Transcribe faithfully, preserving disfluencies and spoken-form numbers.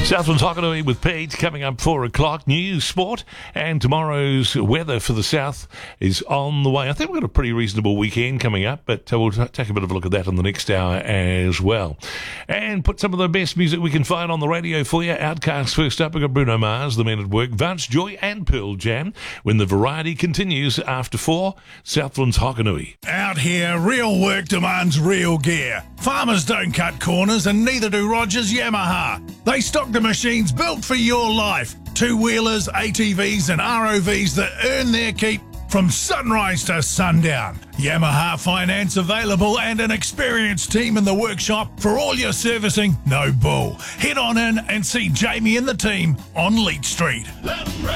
Southland Hokanui with Pete coming up four o'clock. News, sport, and tomorrow's weather for the south is on the way. I think we've got a pretty reasonable weekend coming up, but uh, we'll t- take a bit of a look at that in the next hour as well. And put some of the best music we can find on the radio for you. Outcast first up. We've got Bruno Mars, The Men at Work, Vance Joy, and Pearl Jam. When the variety continues after four, Southland's Hokanui. Out here, real work demands real gear. Farmers don't cut corners, and neither do Rogers Yamaha. They stock the machines built for your life. Two-wheelers, A T Vs and R O Vs that earn their keep from sunrise to sundown. Yamaha finance available and an experienced team in the workshop for all your servicing. No bull. Head on in and see Jamie and the team on Leach Street.